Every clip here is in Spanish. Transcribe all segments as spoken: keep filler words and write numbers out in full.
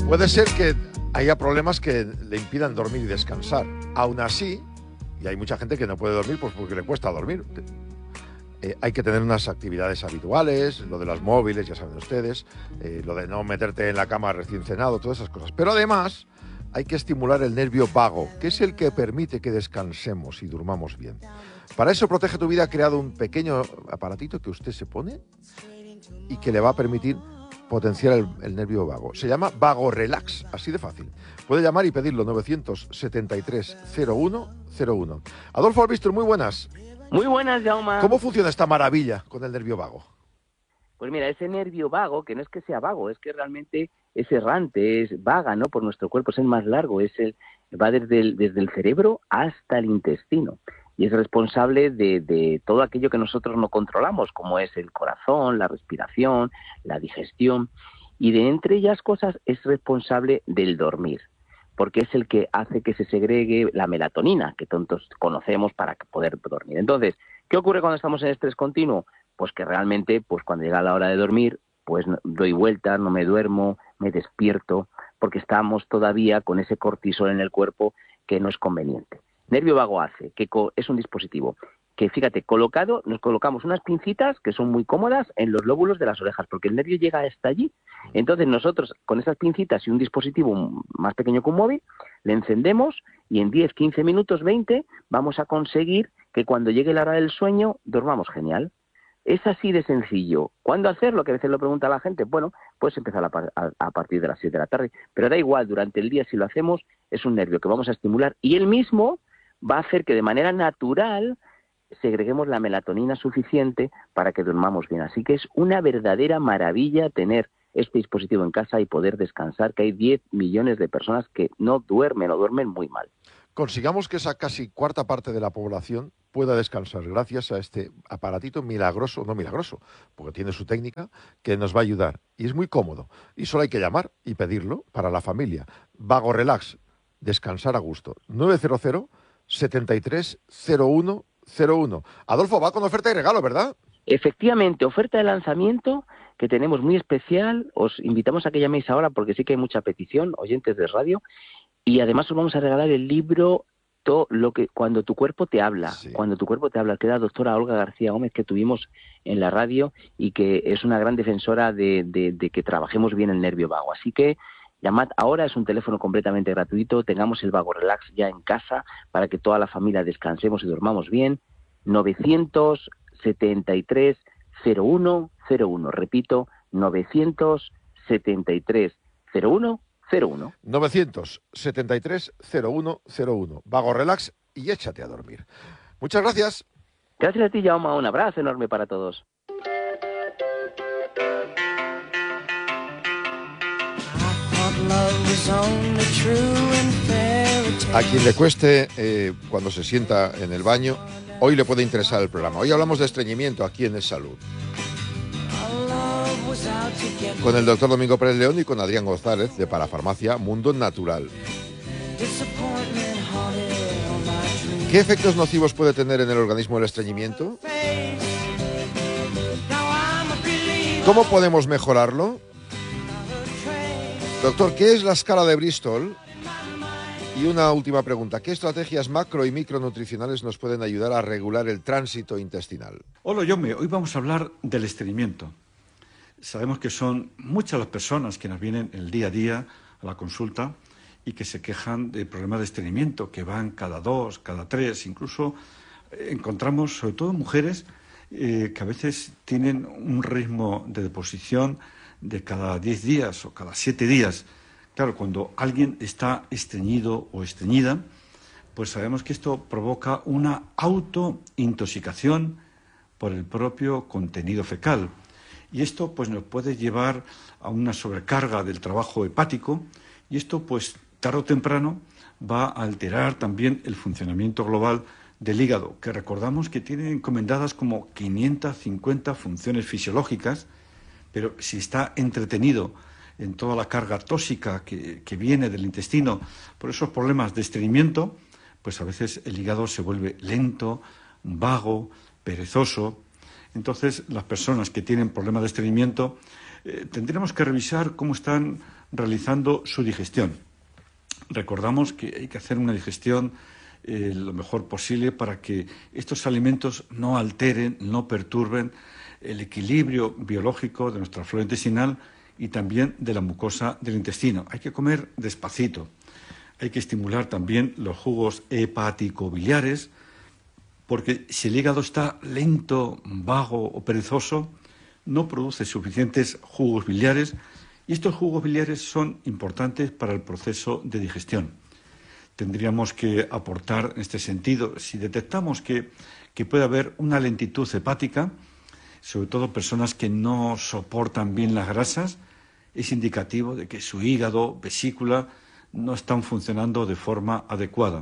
Puede ser que haya problemas que le impidan dormir y descansar. Aún así, y hay mucha gente que no puede dormir pues porque le cuesta dormir, eh, hay que tener unas actividades habituales, lo de los móviles, ya saben ustedes, eh, lo de no meterte en la cama recién cenado, todas esas cosas. Pero además hay que estimular el nervio vago, que es el que permite que descansemos y durmamos bien. Para eso Protege tu Vida ha creado un pequeño aparatito que usted se pone y que le va a permitir potenciar el, el nervio vago. Se llama Vago Relax, así de fácil. Puede llamar y pedirlo novecientos setenta y tres cero uno cero uno. Adolfo Albistur, muy buenas. Muy buenas, Jaume. ¿Cómo funciona esta maravilla con el nervio vago? Pues mira, ese nervio vago, que no es que sea vago, es que realmente es errante, es vaga, ¿no? Por nuestro cuerpo, es el más largo, es el va desde el, desde el cerebro hasta el intestino. Y es responsable de, de todo aquello que nosotros no controlamos, como es el corazón, la respiración, la digestión. Y de entre ellas cosas es responsable del dormir, porque es el que hace que se segregue la melatonina, que tantos conocemos para poder dormir. Entonces, ¿qué ocurre cuando estamos en estrés continuo? Pues que realmente, pues cuando llega la hora de dormir, pues doy vueltas, no me duermo, me despierto, porque estamos todavía con ese cortisol en el cuerpo que no es conveniente. Nervio vago hace, que es un dispositivo que, fíjate, colocado, nos colocamos unas pincitas que son muy cómodas en los lóbulos de las orejas, porque el nervio llega hasta allí. Entonces nosotros, con esas pincitas y un dispositivo más pequeño que un móvil, le encendemos y en diez, quince minutos, veinte, vamos a conseguir que cuando llegue la hora del sueño, dormamos genial. Es así de sencillo. ¿Cuándo hacerlo? Que a veces lo pregunta la gente. Bueno, pues empezar a, par a, a partir de las siete de la tarde. Pero da igual, durante el día si lo hacemos, es un nervio que vamos a estimular y él mismo va a hacer que de manera natural segreguemos la melatonina suficiente para que durmamos bien. Así que es una verdadera maravilla tener este dispositivo en casa y poder descansar, que hay diez millones de personas que no duermen o duermen muy mal. Consigamos que esa casi cuarta parte de la población pueda descansar gracias a este aparatito milagroso, no milagroso, porque tiene su técnica, que nos va a ayudar. Y es muy cómodo. Y solo hay que llamar y pedirlo para la familia. Vago Relax, descansar a gusto. nueve cero cero, setenta y tres cero uno cero uno. Adolfo, va con oferta y regalo, ¿verdad? Efectivamente, oferta de lanzamiento que tenemos muy especial. Os invitamos a que llaméis ahora porque sí que hay mucha petición, oyentes de radio. Y además os vamos a regalar el libro todo lo que Cuando tu cuerpo te habla. Sí. Cuando tu cuerpo te habla, que era la doctora Olga García Gómez, que tuvimos en la radio y que es una gran defensora de, de, de que trabajemos bien el nervio vago. Así que llamad ahora, es un teléfono completamente gratuito, tengamos el Vago Relax ya en casa para que toda la familia descansemos y durmamos bien. novecientos setenta y tres cero uno cero uno, repito, novecientos setenta y tres cero uno cero uno. novecientos setenta y tres cero uno cero uno. Vago Relax y échate a dormir. Muchas gracias. Gracias a ti, Jaume. Un abrazo enorme para todos. A quien le cueste eh, cuando se sienta en el baño, hoy le puede interesar el programa. Hoy hablamos de estreñimiento aquí en Es Salud, con el doctor Domingo Pérez León y con Adrián González de Parafarmacia Mundo Natural. ¿Qué efectos nocivos puede tener en el organismo el estreñimiento? ¿Cómo podemos mejorarlo? Doctor, ¿qué es la escala de Bristol? Y una última pregunta, ¿qué estrategias macro y micronutricionales nos pueden ayudar a regular el tránsito intestinal? Hola, Jaume, hoy vamos a hablar del estreñimiento. Sabemos que son muchas las personas que nos vienen el día a día a la consulta y que se quejan de problemas de estreñimiento, que van cada dos, cada tres, incluso encontramos sobre todo mujeres eh, que a veces tienen un ritmo de deposición de cada diez días o cada siete días. Claro, cuando alguien está estreñido o estreñida, pues sabemos que esto provoca una autointoxicación por el propio contenido fecal. Y esto pues nos puede llevar a una sobrecarga del trabajo hepático y esto pues tarde o temprano va a alterar también el funcionamiento global del hígado, que recordamos que tiene encomendadas como quinientas cincuenta funciones fisiológicas, pero si está entretenido en toda la carga tóxica que, que viene del intestino por esos problemas de estreñimiento, pues a veces el hígado se vuelve lento, vago, perezoso. Entonces, las personas que tienen problemas de estreñimiento eh, tendremos que revisar cómo están realizando su digestión. Recordamos que hay que hacer una digestión eh, lo mejor posible para que estos alimentos no alteren, no perturben el equilibrio biológico de nuestra flora intestinal y también de la mucosa del intestino. Hay que comer despacito. Hay que estimular también los jugos hepático-biliares, porque si el hígado está lento, vago o perezoso, no produce suficientes jugos biliares, y estos jugos biliares son importantes para el proceso de digestión. Tendríamos que aportar en este sentido, si detectamos que, que puede haber una lentitud hepática, sobre todo personas que no soportan bien las grasas, es indicativo de que su hígado, vesícula, no están funcionando de forma adecuada.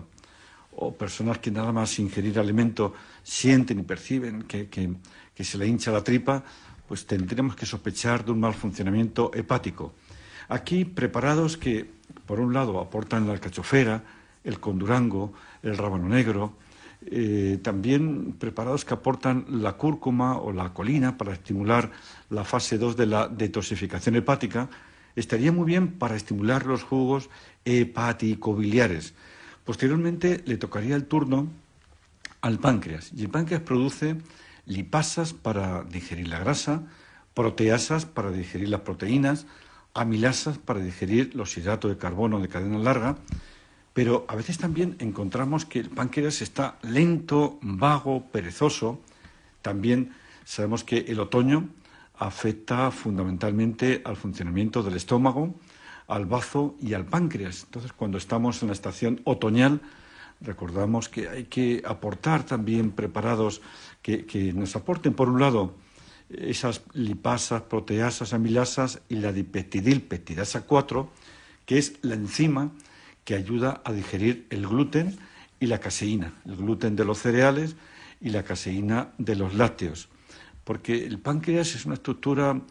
O personas que nada más ingerir alimento sienten y perciben que, que, que se le hincha la tripa, pues tendremos que sospechar de un mal funcionamiento hepático. Aquí preparados que, por un lado, aportan la alcachofera, el condurango, el rábano negro, eh, también preparados que aportan la cúrcuma o la colina para estimular la fase dos de la detoxificación hepática, estaría muy bien para estimular los jugos hepático-biliares. Posteriormente le tocaría el turno al páncreas, y el páncreas produce lipasas para digerir la grasa, proteasas para digerir las proteínas, amilasas para digerir los hidratos de carbono de cadena larga, pero a veces también encontramos que el páncreas está lento, vago, perezoso. También sabemos que el otoño afecta fundamentalmente al funcionamiento del estómago, al bazo y al páncreas. Entonces, cuando estamos en la estación otoñal, recordamos que hay que aportar también preparados que, que nos aporten, por un lado, esas lipasas, proteasas, amilasas y la dipeptidilpeptidasa cuatro, que es la enzima que ayuda a digerir el gluten y la caseína, el gluten de los cereales y la caseína de los lácteos. Porque el páncreas es una estructura